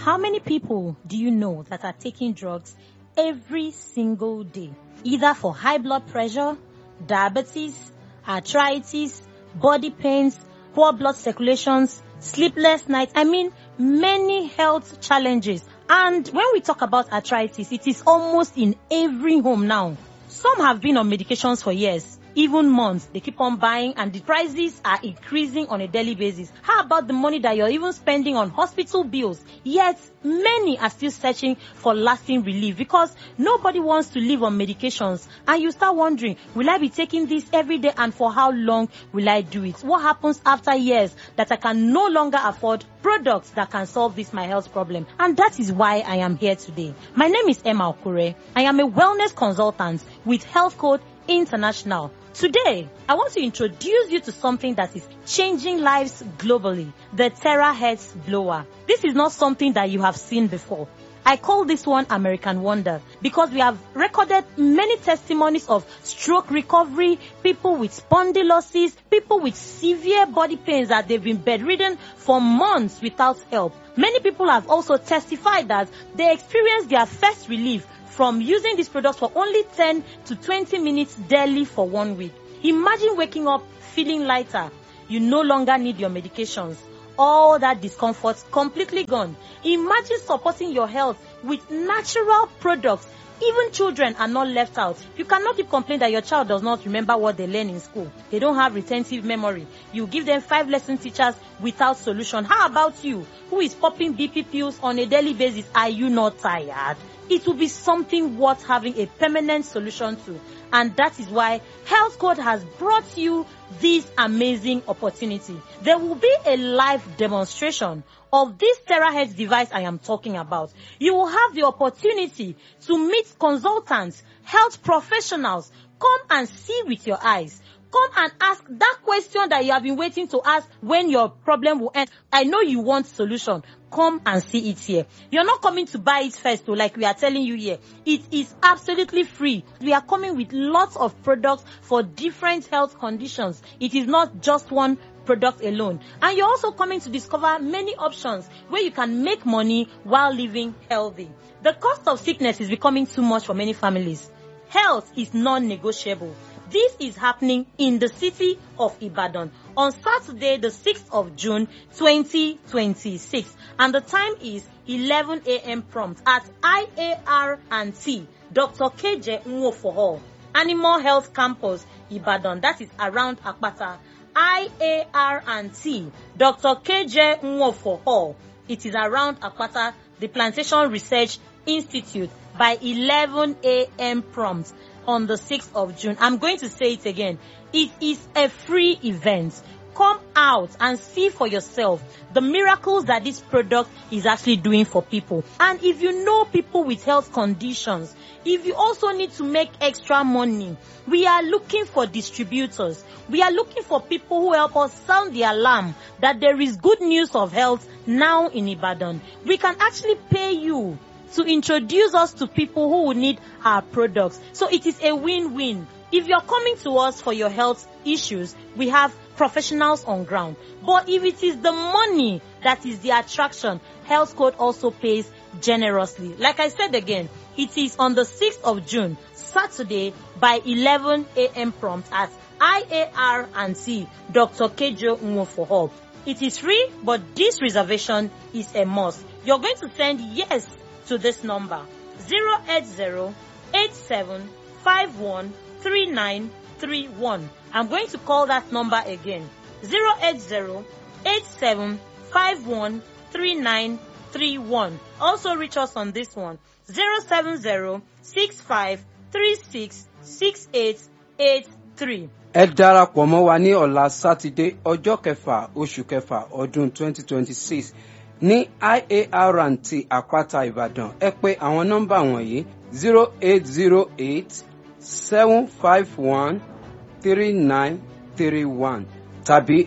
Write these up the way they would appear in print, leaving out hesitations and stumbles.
How many people do you know that are taking drugs every single day, either for high blood pressure, diabetes, arthritis, body pains, poor blood circulations, sleepless nights? I mean, many health challenges. And when we talk about arthritis, it is almost in every home now. Some have been on medications for years, even months. They keep on buying and the prices are increasing on a daily basis. How about the money that you're even spending on hospital bills? Yet, many are still searching for lasting relief because nobody wants to live on medications. And you start wondering, will I be taking this every day and for how long will I do it? What happens after years that I can no longer afford products that can solve this my health problem? And that is why I am here today. My name is Emma Okure. I am a wellness consultant with Health Code International. Today, I want to introduce you to something that is changing lives globally, the terahertz blower. This is not something that you have seen before. I call this one American Wonder because we have recorded many testimonies of stroke recovery, people with spondylosis, people with severe body pains that they've been bedridden for months without help. Many people have also testified that they experienced their first relief from using these products for only 10 to 20 minutes daily for 1 week. Imagine waking up feeling lighter. You no longer need your medications. All that discomfort completely gone. Imagine supporting your health with natural products. Even children are not left out. You cannot keep complaining that your child does not remember what they learn in school. They don't have retentive memory. You give them 5 lesson teachers without solution. How about you, who is popping BP pills on a daily basis? Are you not tired? It will be something worth having a permanent solution to. And that is why Health Code has brought you this amazing opportunity. There will be a live demonstration of this terahertz device I am talking about. You will have the opportunity to meet consultants, health professionals. Come and see with your eyes. Come and ask that question that you have been waiting to ask when your problem will end. I know you want solution. Come and see it here. You're not coming to buy it first, though, like we are telling you here. It is absolutely free. We are coming with lots of products for different health conditions. It is not just one product alone. And you're also coming to discover many options where you can make money while living healthy. The cost of sickness is becoming too much for many families. Health is non-negotiable. This is happening in the city of Ibadan on Saturday, the 6th of June, 2026. And the time is 11 a.m. prompt at IAR&T, Dr. KJ Nwofoho, Animal Health Campus, Ibadan. That is around Akpata. IAR&T, Dr. KJ Nwofoho. It is around Akpata, the Plantation Research Institute, by 11 a.m. prompt on the 6th of June. I'm going to say it again. It is a free event. Come out and see for yourself the miracles that this product is actually doing for people. And if you know people with health conditions, if you also need to make extra money, we are looking for distributors. We are looking for people who help us sound the alarm that there is good news of health now in Ibadan. We can actually pay you to introduce us to people who will need our products. So it is a win-win. If you're coming to us for your health issues, we have professionals on ground. But if it is the money that is the attraction, Health Code also pays generously. Like I said again, it is on the 6th of June, Saturday, by 11 a.m. prompt at IAR&T, Dr. Kejo Nwofoho. It is free, but this reservation is a must. You're going to send yes to this number 080-8751-3931. I'm going to call that number again 080-8751-3931. Also reach us on this one 070-6536-6883. Ẹ darapọ̀ mọ́ wa ní ọ̀la Sátidé ọjọ́ kẹfà oṣù kẹfà ọdún 2026 ní IAR&T Àpáta Ìbàdàn. Ẹ pè àwọn nọ́mbà wọ̀nyí 0808-751-3931 tàbí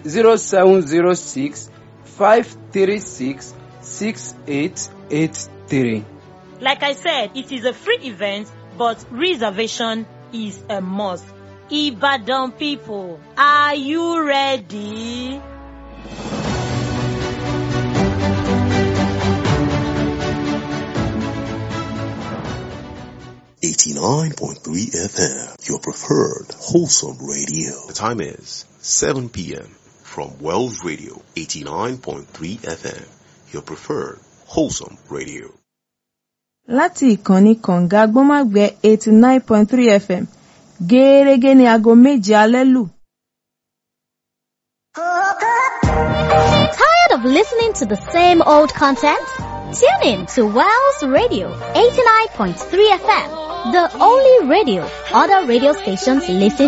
0706-536-6883. Like I said, it is a free event, but reservation is a must. Ibadan people, are you ready? 89.3 FM, your preferred wholesome radio. The time is 7 p.m. from Wells Radio 89.3 FM, your preferred wholesome radio. Láti ìkànnì kànga gbọ́mágbẹ́ 89.3 FM, gẹ́rẹ́gẹ́ ní aago méje alẹ́ lù. Tired of listening to the same old content? Tune in to Wells Radio 89.3 FM, the only radio other radio stations listen